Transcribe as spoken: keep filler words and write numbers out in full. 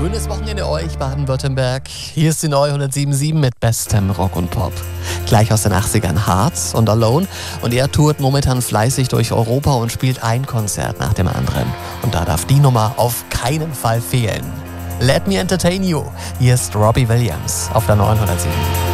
Schönes Wochenende euch, Baden-Württemberg. Hier ist die neue hundertsieben Komma sieben mit bestem Rock und Pop. Gleich aus den achtzigern Hearts und Alone. Und er tourt momentan fleißig durch Europa und spielt ein Konzert nach dem anderen. Und da darf die Nummer auf keinen Fall fehlen. Let Me Entertain You. Hier ist Robbie Williams auf der neuen hundertsieben.